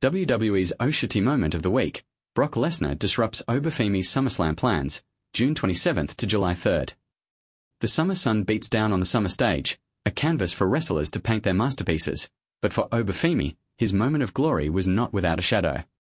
WWE's Oh Shitty Moment of the Week. Brock Lesnar disrupts Obafemi's SummerSlam plans, June 27th to July 3rd. The summer sun beats down on the summer stage, a canvas for wrestlers to paint their masterpieces, but for Obafemi, his moment of glory was not without a shadow.